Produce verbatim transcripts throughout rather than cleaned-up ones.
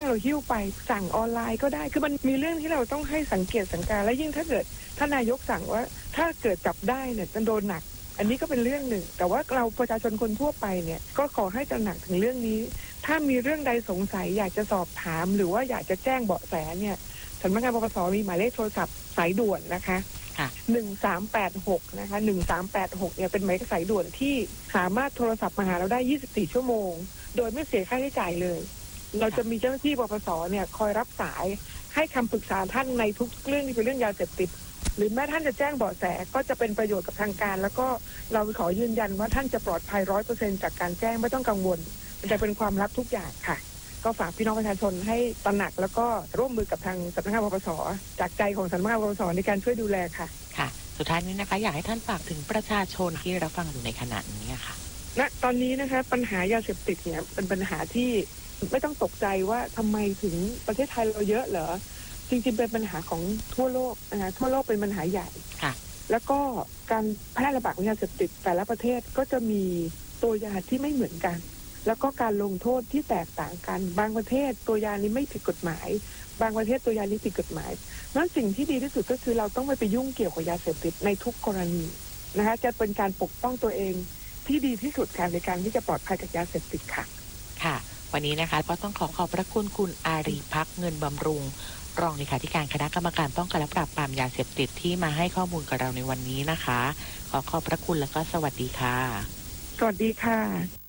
เราหิ้วไปสั่งออนไลน์ก็ได้คือมันมีเรื่องที่เราต้องให้สังเกตสังการและยิ่งถ้าเกิดท่านนายกสั่งว่าถ้าเกิดจับได้เนี่ยจะโดนหนักอันนี้ก็เป็นเรื่องหนึ่งแต่ว่าเราประชาชนคนทั่วไปเนี่ยก็ขอให้ตระหนักถึงเรื่องนี้ถ้ามีเรื่องใดสงสัยอยากจะสอบถามหรือว่าอยากจะแจ้งเบาะแสเนี่ยสำนักงานปปสมีหมายเลขโทรศัพท์สายด่วนนะคะหนึ่งสามแปดหกนะคะหนึ่งสามแปดหกเนี่ยเป็นหมายเลขสายด่วนที่สามารถโทรศัพท์มาหาเราได้ยี่สิบสี่ชั่วโมงโดยไม่เสียค่าใช้จ่ายเลยเราจะมีเจ้าหน้าที่ปปสเนี่ยคอยรับสายให้คำปรึกษาท่านในทุกเรื่องที่เป็นเรื่องยาเสพติดหรือแม้ท่านจะแจ้งเบาะแสก็จะเป็นประโยชน์กับทางการแล้วก็เราขอยืนยันว่าท่านจะปลอดภัยร้อยเปอร์เซ็นต์จากการแจ้งไม่ต้องกังวลจะเป็นความลับทุกอย่างค่ะก็ฝากพี่น้องประชาชนให้ตระหนักแล้วก็ร่วมมือกับทางสำนักงานปปสจากใจของสำนักงานปปสในการช่วยดูแลค่ะค่ะสุดท้ายนี้นะคะอยากให้ท่านฝากถึงประชาชนที่รับฟังอยู่ในขณะนี้ค่ะณตอนนี้นะคะปัญหายาเสพติดเนี่ยเป็นปัญหาที่ไม่ต้องตกใจว่าทำไมถึงประเทศไทยเราเยอะเหรอจริงๆเป็นปัญหาของทั่วโลกนะคะทั่วโลกเป็นปัญหาใหญ่ค่ะแล้วก็การแพร่ระบาดของยาเสพติดแต่ละประเทศก็จะมีตัวยาที่ไม่เหมือนกันแล้วก็การลงโทษที่แตกต่างกันบางประเทศตัวยานี้ไม่ผิดกฎหมายบางประเทศตัวยานี้ผิดกฎหมายนั้นสิ่งที่ดีที่สุดก็คือเราต้องไม่ไปยุ่งเกี่ยวกับยาเสพติดในทุกกรณีนะคะจะเป็นการปกป้องตัวเองที่ดีที่สุดค่ะในการที่จะปลอดภัยจากยาเสพติดค่ะค่ะวันนี้นะคะก็ต้องขอขอบพระคุณคุณอารีภักดิ์เงินบำรุงรองเลขาธิการคณะกรรมการป้องกันและปราบปรามยาเสพติดที่มาให้ข้อมูลกับเราในวันนี้นะคะขอขอบพระคุณและก็สวัสดีค่ะสวัสดีค่ะ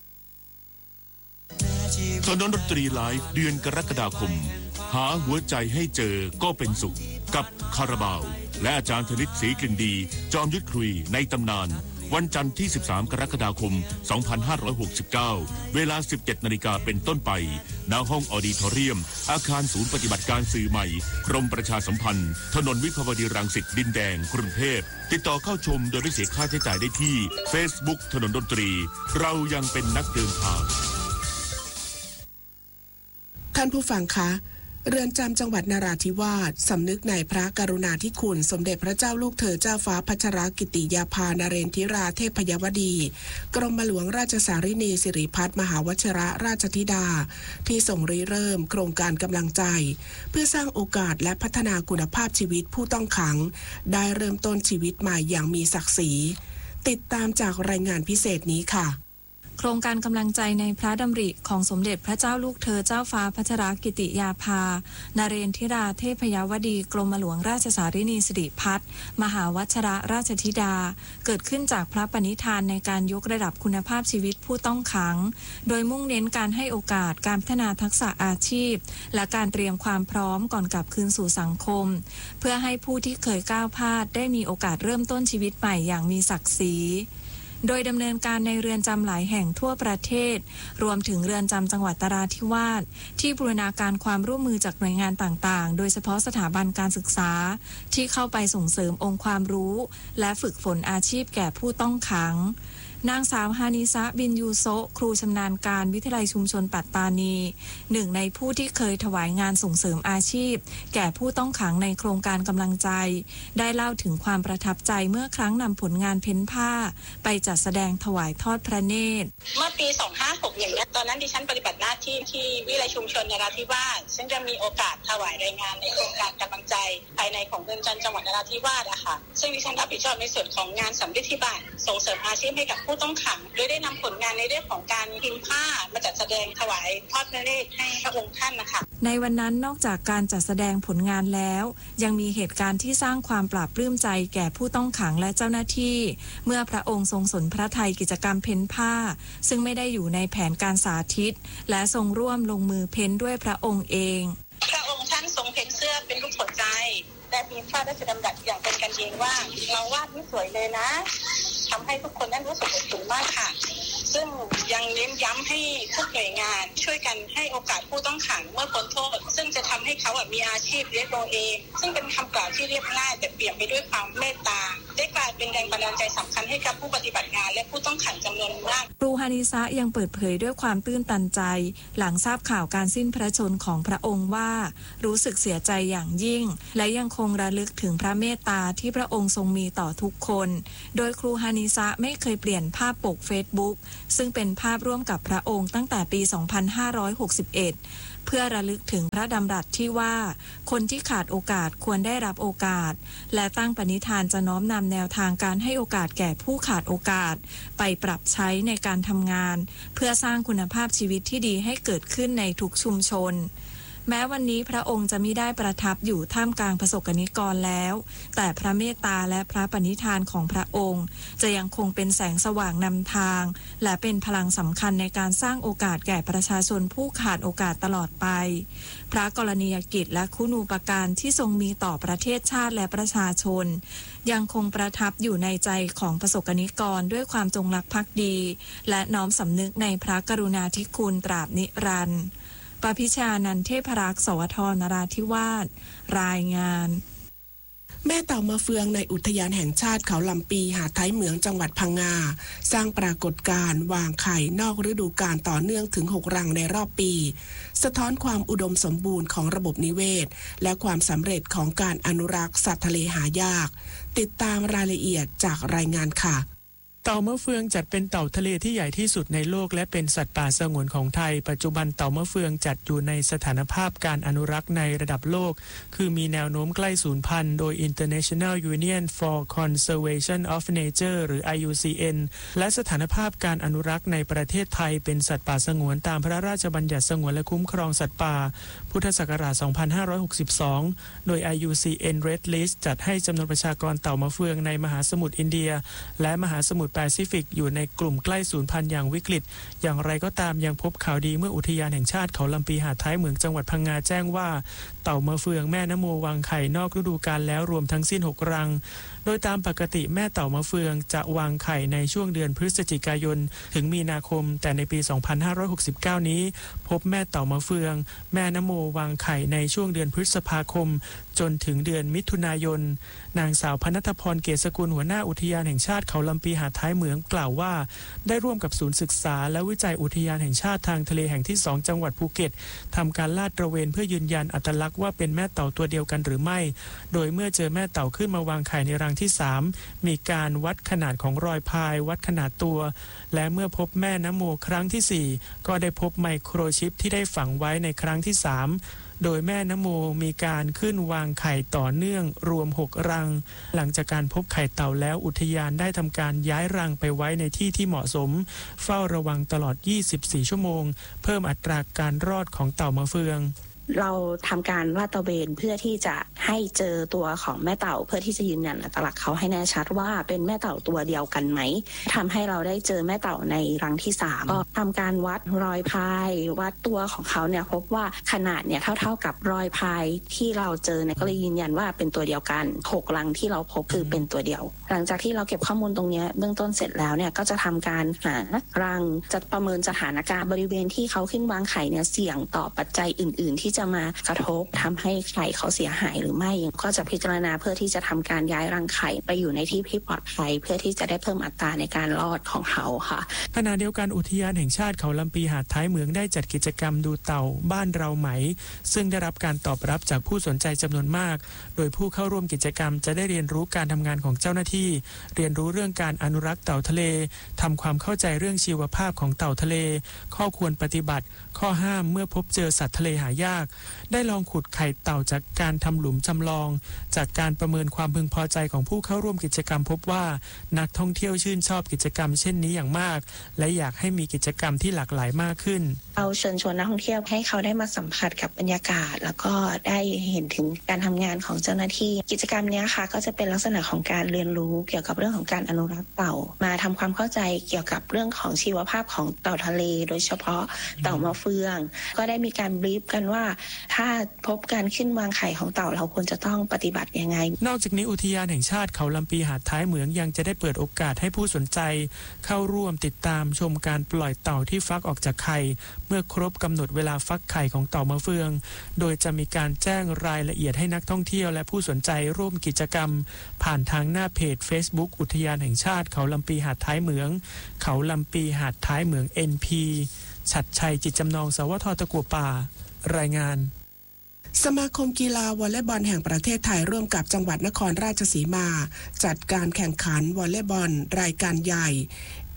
ถนนดนตรีไลฟ์เดือนกรกฎาคมหาหัวใจให้เจอก็เป็นสุขกับคาราบาวและอาจารย์ธนิตศรีกลิ่นดีจอมยุทธคุยในตำนานวันจันทร์ที่สิบสามกรกฎาคมสองพันห้าร้อยหกสิบเก้าเวลา สิบเจ็ดนาฬิกาเป็นต้นไปณห้องออดิทอเรียมอาคารศูนย์ปฏิบัติการสื่อใหม่กรมประชาสัมพันธ์ถนนวิภาวดีรังสิตดินแดงกรุงเทพติดต่อเข้าชมโดยไม่เสียค่าใช้จ่ายได้ที่ Facebook ถนนดนตรีเรายังเป็นนักเดินทางท่านผู้ฟังคะเรือนจำจังหวัดนราธิวาสสำนึกในพระกรุณาธิคุณสมเด็จพระเจ้าลูกเธอเจ้าฟ้าพัชรกิติยาภานเรนทิราเทพยวดีกรมหลวงราชสารินีสิริพัฒน์มหาวชิระราชธิดาที่ส่งริเริ่มโครงการกำลังใจเพื่อสร้างโอกาสและพัฒนาคุณภาพชีวิตผู้ต้องขังได้เริ่มต้นชีวิตใหม่อย่างมีศักดิ์ศรีติดตามจากรายงานพิเศษนี้ค่ะโครงการกำลังใจในพระดำริของสมเด็จพระเจ้าลูกเธอเจ้าฟ้าพัชรกิติยาภานเรนทิราเทพยวดีกรมหลวงราชสารินีสิริพัฒน์มหาวชิระราชธิดาเกิดขึ้นจากพระปณิธานในการยกระดับคุณภาพชีวิตผู้ต้องขังโดยมุ่งเน้นการให้โอกาสการพัฒนาทักษะอาชีพและการเตรียมความพร้อมก่อนกลับคืนสู่สังคมเพื่อให้ผู้ที่เคยก้าวพลาดได้มีโอกาสเริ่มต้นชีวิตใหม่อย่างมีศักดิ์ศรีโดยดำเนินการในเรือนจำหลายแห่งทั่วประเทศรวมถึงเรือนจำจังหวัดนราธิวาสที่บูรณาการความร่วมมือจากหน่วยงานต่างๆโดยเฉพาะสถาบันการศึกษาที่เข้าไปส่งเสริมองค์ความรู้และฝึกฝนอาชีพแก่ผู้ต้องขังนางสาวฮานิซะบินยูโซครูชำนาญการวิทยาลัยชุมชนปัตตานีหนึ่งในผู้ที่เคยถวายงานส่งเสริมอาชีพแก่ผู้ต้องขังในโครงการกำลังใจได้เล่าถึงความประทับใจเมื่อครั้งนำผลงานเพ้นผ้าไปจัดแสดงถวายทอดพระเนตรเมื่อปีสองห้าหกอย่างนี้ตอนนั้นดิฉันปฏิบัติหน้าที่ที่วิทยาลัยชุมชนนราธิวาสซึ่งจะมีโอกาสถวายรายงานในโครงการกำลังใจภายในของเรือนจำจังหวัดนราธิวาสอะค่ะซึ่งดิฉันรับผิดชอบในส่วนของงานสัมฤทธิบัตรส่งเสริมอาชีพให้กับผู้ต้องขังโดยได้นำผลงานในเรื่องของการพิมพ์ผ้ามาจัดแสดงถวายทอดพระเนตรให้พระองค์ท่านนะคะในวันนั้นนอกจากการจัดแสดงผลงานแล้วยังมีเหตุการณ์ที่สร้างความปลาบปลื้มใจแก่ผู้ต้องขังและเจ้าหน้าที่เมื่อพระองค์ทรงสนพระทัยกิจกรรมเพ้นผ้าซึ่งไม่ได้อยู่ในแผนการสาธิตและทรงร่วมลงมือเพ้นด้วยพระองค์เองพระองค์ท่านทรงเพ้นเสื้อเป็นรูปหัวใจและมีพระราชดำรัสอย่างเป็นกันเองว่าเราวาดนี่สวยเลยนะทำให้ทุกคนนั้นรู้สึกอบอุ่นมากค่ะซึ่งยังเน้นย้ำให้ทุกหน่วยงานช่วยกันให้โอกาสผู้ต้องขังเมื่อพ้นโทษซึ่งจะทำให้เขามีอาชีพเลี้ยงตัวเองซึ่งเป็นคำกล่าวที่เรียบง่ายแต่เปี่ยมไปด้วยความเมตตาได้กลายเป็นแรงบันดาลใจสำคัญให้กับผู้ปฏิบัติงานและผู้ต้องขังจำนวนมากครูฮานิซะยังเปิดเผยด้วยความตื้นตันใจหลังทราบข่าวการสิ้นพระชนของพระองค์ว่ารู้สึกเสียใจอย่างยิ่งและยังคงระลึกถึงพระเมตตาที่พระองค์ทรงมีต่อทุกคนโดยครูฮานิซะไม่เคยเปลี่ยนภาพปก Facebook ซึ่งเป็นภาพร่วมกับพระองค์ตั้งแต่ปี สองพันห้าร้อยหกสิบเอ็ดเพื่อระลึกถึงพระดำรัสที่ว่าคนที่ขาดโอกาสควรได้รับโอกาสและตั้งปณิธานจะน้อมนำแนวทางการให้โอกาสแก่ผู้ขาดโอกาสไปปรับใช้ในการทำงานเพื่อสร้างคุณภาพชีวิตที่ดีให้เกิดขึ้นในทุกชุมชนแม้วันนี้พระองค์จะมิได้ประทับอยู่ท่ามกลางประสบกนิกรแล้วแต่พระเมตตาและพระปณิธานของพระองค์จะยังคงเป็นแสงสว่างนำทางและเป็นพลังสำคัญในการสร้างโอกาสแก่ประชาชนผู้ขาดโอกาสตลอดไปพระกรณียกิจและคุณูปการที่ทรงมีต่อประเทศชาติและประชาชนยังคงประทับอยู่ในใจของประสบกนิกรด้วยความจงรักภักดีและน้อมสำนึกในพระกรุณาธิคุณตราบนิรันดร์ปพิชานันเทพรักษ์สวทรนราธิวาสรายงานแม่เต่ามาเฟืองในอุทยานแห่งชาติเขาลำปีหาดท้ายเหมืองจังหวัดพังงาสร้างปรากฏการณ์วางไข่นอกฤดูกาลต่อเนื่องถึงหกรังในรอบปีสะท้อนความอุดมสมบูรณ์ของระบบนิเวศและความสำเร็จของการอนุรักษ์สัตว์ทะเลหายากติดตามรายละเอียดจากรายงานค่ะเต่ามะเฟืองจัดเป็นเต่าทะเลที่ใหญ่ที่สุดในโลกและเป็นสัตว์ป่าสงวนของไทยปัจจุบันเต่ามะเฟืองจัดอยู่ในสถานภาพการอนุรักษ์ในระดับโลกคือมีแนวโน้มใกล้สูญพันธุ์โดย International Union for Conservation of Nature หรือ ไอ ยู ซี เอ็น และสถานภาพการอนุรักษ์ในประเทศไทยเป็นสัตว์ป่าสงวนตามพระราชบัญญัติสงวนและคุ้มครองสัตว์ป่าพุทธศักราช สองพันห้าร้อยหกสิบสอง โดย ไอ ยู ซี เอ็น Red List จัดให้จำนวนประชากรเต่ามะเฟืองในมหาสมุทรอินเดียและมหาสมุทรแปซิฟิกอยู่ในกลุ่มใกล้สูญพันธุ์อย่างวิกฤตอย่างไรก็ตามยังพบข่าวดีเมื่ออุทยานแห่งชาติเขาลำปีหาดท้ายเหมืองจังหวัดพังงาแจ้งว่าเต่ามะเฟืองแม่นโมวางไข่นอกฤดูกาลแล้วรวมทั้งสิ้นหกรังโดยตามปกติแม่เต่ามะเฟืองจะวางไข่ในช่วงเดือนพฤศจิกายนถึงมีนาคมแต่ในปี สองพันห้าร้อยหกสิบเก้า นี้พบแม่เต่ามะเฟืองแม่นโมวางไข่ในช่วงเดือนพฤษภาคมจนถึงเดือนมิถุนายนนางสาวพนัทพรเกษสกุลหัวหน้าอุทยานแห่งชาติเขาลำปีหาดท้ายเหมืองกล่าวว่าได้ร่วมกับศูนย์ศึกษาและวิจัยอุทยานแห่งชาติทางทะเลแห่งที่สองจังหวัดภูเก็ตทำการลาดตระเวนเพื่อยืนยันอัตลักษณ์ว่าเป็นแม่เต่าตัวเดียวกันหรือไม่โดยเมื่อเจอแม่เต่าขึ้นมาวางไข่ในรังที่สามมีการวัดขนาดของรอยพายวัดขนาดตัวและเมื่อพบแม่นโมครั้งที่สี่ก็ได้พบไมโครชิปที่ได้ฝังไว้ในครั้งที่สามโดยแม่นโมมีการขึ้นวางไข่ต่อเนื่องรวมหกรังหลังจากการพบไข่เต่าแล้วอุทยานได้ทำการย้ายรังไปไว้ในที่ที่เหมาะสมเฝ้าระวังตลอดยี่สิบสี่ชั่วโมงเพิ่มอัตราการรอดของเต่ามะเฟืองเราทำการลาดตระเวนเพื่อที่จะให้เจอตัวของแม่เต่าเพื่อที่จะยืนยันอัตลักษณ์เขาให้แน่ชัดว่าเป็นแม่เต่าตัวเดียวกันไหมทำให้เราได้เจอแม่เต่าในรังที่สามก็ทำการวัดรอยพายวัดตัวของเขาเนี่ยพบว่าขนาดเนี่ยเท่าๆกับรอยพายที่เราเจอเนี่ยก็เลยยืนยันว่าเป็นตัวเดียวกันหกรังที่เราพบคือเป็นตัวเดียวหลังจากที่เราเก็บข้อมูลตรงนี้เบื้องต้นเสร็จแล้วเนี่ยก็จะทำการหารังจะประเมินสถานการณ์บริเวณที่เขาขึ้นวางไข่เนี่ยเสี่ยงต่อปัจจัยอื่นๆที่จะมากระทบทำให้ไข่เขาเสียหายหรือไม่ก็จะพิจารณาเพื่อที่จะทำการย้ายรังไข่ไปอยู่ในที่ที่ปลอดภัยเพื่อที่จะได้เพิ่มอัตราในการรอดของเขาค่ะขณะเดียวกันอุทยานแห่งชาติเขาลำปีหาดท้ายเหมืองได้จัดกิจกรรมดูเต่าบ้านเราไหมซึ่งได้รับการตอบรับจากผู้สนใจจำนวนมากโดยผู้เข้าร่วมกิจกรรมจะได้เรียนรู้การทำงานของเจ้าหน้าที่เรียนรู้เรื่องการอนุรักษ์เต่าทะเลทำความเข้าใจเรื่องชีวภาพของเต่าทะเลข้อควรปฏิบัติข้อห้ามเมื่อพบเจอสัตว์ทะเลหายากได้ลองขุดไข่เต่าจากการทำหลุมจำลองจากการประเมินความพึงพอใจของผู้เข้าร่วมกิจกรรมพบว่านักท่องเที่ยวชื่นชอบกิจกรรมเช่นนี้อย่างมากและอยากให้มีกิจกรรมที่หลากหลายมากขึ้นเราเชิญชวนนักท่องเที่ยวให้เขาได้มาสัมผัสกับบรรยากาศแล้วก็ได้เห็นถึงการทำงานของเจ้าหน้าที่กิจกรรมนี้ค่ะก็จะเป็นลักษณะของการเรียนรู้เกี่ยวกับเรื่องของการอนุรักษ์เต่ามาทำความเข้าใจเกี่ยวกับเรื่องของชีวภาพของเต่าทะเลโดยเฉพาะเต่ามะเฟืองก็ได้มีการบรีฟกันว่าถ้าพบการขึ้นวางไข่ของเต่าเราควรจะต้องปฏิบัติยังไงนอกจากนี้อุทยานแห่งชาติเขาลำปีหาดท้ายเหมืองยังจะได้เปิดโอกาสให้ผู้สนใจเข้าร่วมติดตามชมการปล่อยเต่าที่ฟักออกจากไข่เมื่อครบกำหนดเวลาฟักไข่ของเต่ามะเฟืองโดยจะมีการแจ้งรายละเอียดให้นักท่องเที่ยวและผู้สนใจร่วมกิจกรรมผ่านทางหน้าเพจ Facebook อุทยานแห่งชาติเขาลำปีหาดท้ายเหมืองเขาลำปีหาดท้ายเหมือง เอ็น พี ฉัตรชัยจิตจำนองสวทตะกัวป่ารายงานสมาคมกีฬาวอลเลย์บอลแห่งประเทศไทยร่วมกับจังหวัดนครราชสีมาจัดการแข่งขันวอลเลย์บอลรายการใหญ่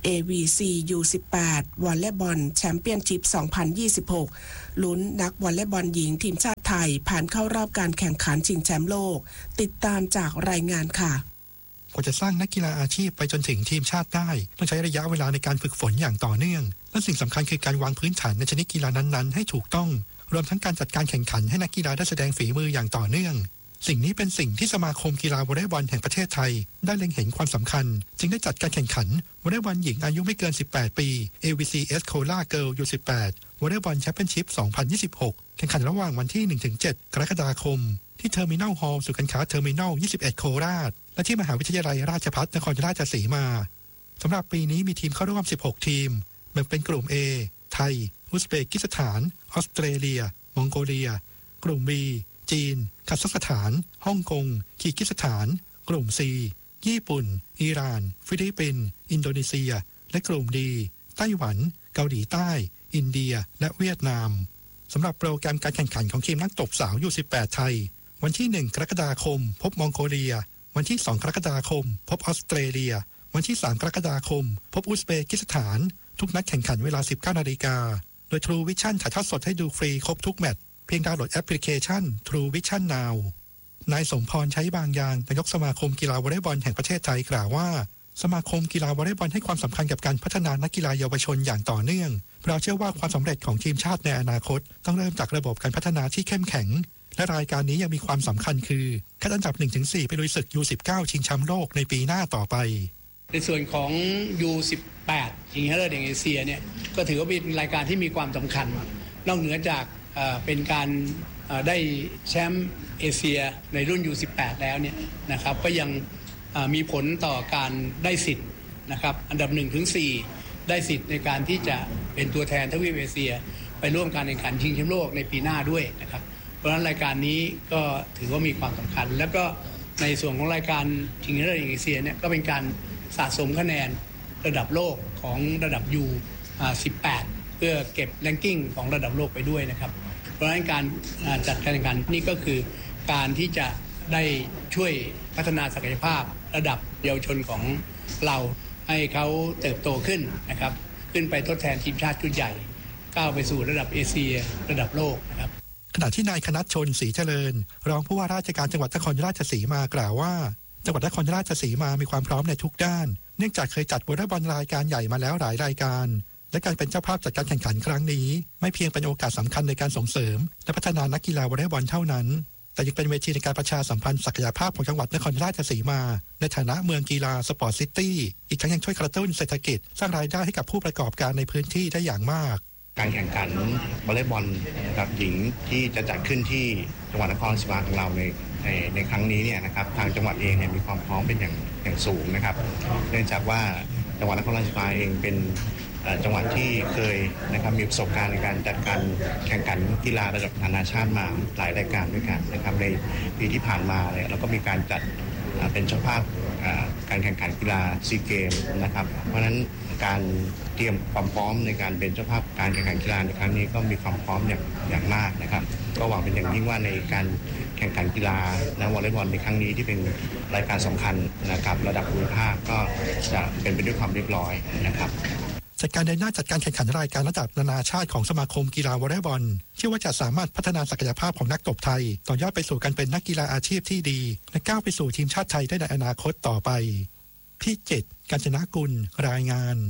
เอ วี ซี ยู สิบแปด วอลเลย์บอลแชมเปี้ยนชิพ สองพันยี่สิบหก ลุ้นนักวอลเลย์บอลหญิงทีมชาติไทยผ่านเข้ารอบการแข่งขันชิงแชมป์โลกติดตามจากรายงานค่ะกว่าจะสร้างนักกีฬาอาชีพไปจนถึงทีมชาติได้ต้องใช้ระยะเวลาในการฝึกฝนอย่างต่อเนื่องและสิ่งสำคัญคือการวางพื้นฐานในชนิดกีฬานั้นๆให้ถูกต้องรวมทั้งการจัดการแข่งขันให้นักกีฬาได้แสดงฝีมืออย่างต่อเนื่องสิ่งนี้เป็นสิ่งที่สมาคมกีฬาวอลเลย์บอลแห่งประเทศไทยได้เล็งเห็นความสำคัญจึงได้จัดการแข่งขันวอลเลย์บอลหญิงอายุไม่เกินสิบแปดปี เอ วี ซี Escola Girl ยู สิบแปด วอลเลย์บอลแชมเปี้ยนชิพ สองพันยี่สิบหก แข่งขันระหว่างวันที่ หนึ่งถึงเจ็ด กรกฎาคมที่เทอร์มินัลฮอลล์ศูนย์การค้าเทอร์มินัลยี่สิบเอ็ดโคราชและที่มหาวิทยาลัยราชภัฏนครราชสีมาสำหรับปีนี้มีทีมเข้าร่วมสิบหกทีมแบ่งเป็นกลุ่ม A ไทยอุซเบกิสถานออสเตรเลียมองโกเลียกลุ่ม B จีนคัซัคสถานฮ่องกงคีร์กิสถานกลุ่ม C ญี่ปุ่นอิหร่านฟิลิปปินส์อินโดนีเซียและกลุ่ม D ไต้หวันเกาหลีใต้อินเดียและเวียดนามสำหรับโปรแกรมการแข่งขันของทีมนักตบสาว ยู สิบแปด ไทยวันที่หนึ่งกรกฎาคมพบมองโกเลียวันที่สองกรกฎาคมพบออสเตรเลียวันที่สามกรกฎาคมพบอุซเบกิสถานทุกนัดแข่งขันเวลา สิบเก้านาฬิกาโดย True Vision ถ่ายทอดสดให้ดูฟรีครบทุกแมตช์เพียงดาวน์โหลดแอปพลิเคชัน True Vision Now นายสมพรใช้บางอย่างนายกสมาคมกีฬาวอลเลย์บอลแห่งประเทศไทยกล่าวว่าสมาคมกีฬาวอลเลย์บอลให้ความสำคัญกับการพัฒนานักกีฬาเยาวชนอย่างต่อเนื่องเราเชื่อว่าความสำเร็จของทีมชาติในอนาคตต้องเริ่มจากระบบการพัฒนาที่เข้มแข็งและรายการนี้ยังมีความสำคัญคือคัดอันดับ หนึ่งถึงสี่ ไปลุยศึก ยู สิบเก้า ชิงแชมป์โลกในปีหน้าต่อไปในส่วนของ ยู สิบแปด ชิงชนะเลิศแห่งเอเชียเนี่ยก็ถือว่าเป็นรายการที่มีความสำคัญนอกเหนือจากเอ่อเป็นการเอ่อได้แชมป์เอเชียในรุ่น ยู สิบแปด แล้วเนี่ยนะครับก็ยังเอ่อมีผลต่อการได้สิทธิ์นะครับอันดับ หนึ่งถึงสี่ ได้สิทธิ์ในการที่จะเป็นตัวแทนทวีปเอเชียไปร่วมการแข่งขันชิงแชมป์โลกในปีหน้าด้วยนะครับเพราะฉะนั้นรายการนี้ก็ถือว่ามีความสำคัญแล้วก็ในส่วนของรายการชิงชนะเลิศแห่งเอเชียเนี่ยก็เป็นการสะสมคะแนนระดับโลกของระดับ ยู สิบแปด เพื่อเก็บแรงกิ้งของระดับโลกไปด้วยนะครับเพราะฉะนั้นการจัดการแข่งขันนี่ก็คือการที่จะได้ช่วยพัฒนาศักยภาพระดับเยาวชนของเราให้เขาเติบโตขึ้นนะครับขึ้นไปทดแทนทีมชาติชุดใหญ่ก้าวไปสู่ระดับเอเชียระดับโลกนะครับขณะที่นายคณัฐชนศรีเจริญรองผู้ว่าราชการจังหวัดนครราชสีมากล่าวว่าจังหวัดนครราชสีมามีความพร้อมในทุกด้านเนื่องจากเคยจัดวอลเลย์บอลรายการใหญ่มาแล้วหลายรายการและการเป็นเจ้าภาพจัดการแข่งขันครั้งนี้ไม่เพียงเป็นโอกาสสำคัญในการส่งเสริมและพัฒนานักกีฬาวอลเลย์บอลเท่านั้นแต่ยังเป็นเวทีในการประชาสัมพันธ์ศักยภาพของจังหวัดนครราชสีมาในฐานะเมืองกีฬาสปอร์ตซิตี้อีกทั้งยังช่วยกระตุ้นเศรษฐกิจสร้างรายได้ให้กับผู้ประกอบการในพื้นที่ได้อย่างมากการแข่งขันวอลเลย์บอลนะครับหญิงที่จะจัดขึ้นที่จังหวัดนครราชสีมาของเราในในในครั้งนี้เนี่ยนะครับทางจังหวัดเองเนี่ยมีความพร้อมเป็นอย่างอย่างสูงนะครับเนื่องจากว่าจังหวัดนครราชสีมาเองเป็นจังหวัดที่เคยนะครับมีประสบการณ์ในการจัดการแข่งขันกีฬาระดับนานาชาติมาหลายรายการด้วยกันนะครับในปีที่ผ่านมาเนี่ยเราก็มีการจัดเป็นเจ้าภาพการแข่งขันกีฬาซีเกมนะครับเพราะฉะนั้นการเตรียมความพร้อมในการเป็นเจ้าภาพการแข่งขันกีฬาในครั้งนี้ก็มีความพร้อมอย่างอย่างมากนะครับก็หวังเป็นอย่างยิ่งว่าในการแข่งขันกีฬาและวอลเลย์บอลในครั้งนี้ที่เป็นรายการสำคัญนะครับระดับภูมิภาคก็จะเป็นไปด้วยความเรียบร้อยนะครับจัดการในหน้าจัดการแข่งขันรายการระดับนานาชาติของสมาคมกีฬาวอลเลย์บอลเชื่อว่าจะสามารถพัฒนาศักยภาพของนักตบไทยต่อยอดไปสู่การเป็นนักกีฬาอาชีพที่ดีและก้าวไปสู่ทีมชาติไทยได้ในอนาคตต่อไปพี่เจตกาญจนกุลรายงาน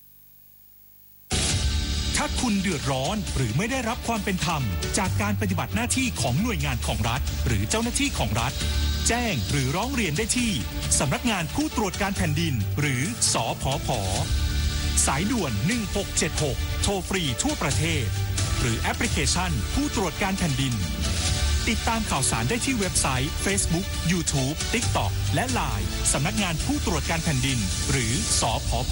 ถ้าคุณเดือดร้อนหรือไม่ได้รับความเป็นธรรมจากการปฏิบัติหน้าที่ของหน่วยงานของรัฐหรือเจ้าหน้าที่ของรัฐแจ้งหรือร้องเรียนได้ที่สำนักงานผู้ตรวจการแผ่นดินหรือสผผ.สายด่วนหนึ่งหกเจ็ดหกโทรฟรีทั่วประเทศหรือแอปพลิเคชันผู้ตรวจการแผ่นดินติดตามข่าวสารได้ที่เว็บไซต์ Facebook YouTube TikTok และ ไลน์ สำนักงานผู้ตรวจการแผ่นดินหรือสผผ.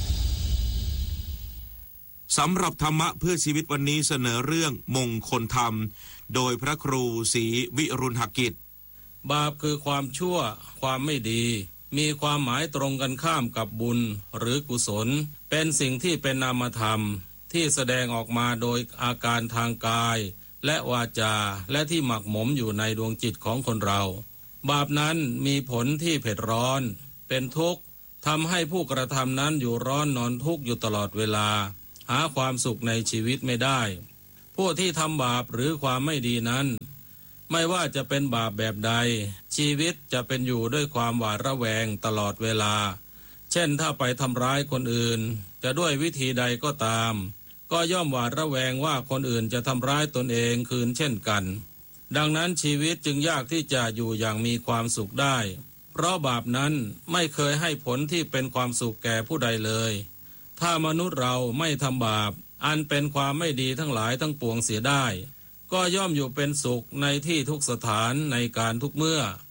สำหรับธรรมะเพื่อชีวิตวันนี้เสนอเรื่องมงคลธรรมโดยพระครูศรีวิรุณหกิจบาปคือความชั่วความไม่ดีมีความหมายตรงกันข้ามกับบุญหรือกุศลเป็นสิ่งที่เป็นนามธรรมที่แสดงออกมาโดยอาการทางกายและวาจาและที่หมักหมมอยู่ในดวงจิตของคนเราบาปนั้นมีผลที่เผ็ดร้อนเป็นทุกข์ทำให้ผู้กระทำนั้นอยู่ร้อนนอนทุกข์อยู่ตลอดเวลาหาความสุขในชีวิตไม่ได้ผู้ที่ทำบาปหรือความไม่ดีนั้นไม่ว่าจะเป็นบาปแบบใดชีวิตจะเป็นอยู่ด้วยความหวาดระแวงตลอดเวลาเช่นถ้าไปทำร้ายคนอื่นจะด้วยวิธีใดก็ตามก็ย่อมหวาดระแวงว่าคนอื่นจะทำร้ายตนเองคืนเช่นกันดังนั้นชีวิตจึงยากที่จะอยู่อย่างมีความสุขได้เพราะบาปนั้นไม่เคยให้ผลที่เป็นความสุขแก่ผู้ใดเลยถ้ามนุษย์เราไม่ทำบาปอันเป็นความไม่ดีทั้งหลายทั้งปวงเสียได้ก็ย่อมอยู่เป็นสุขในที่ทุกสถานในการทุกเมื่อ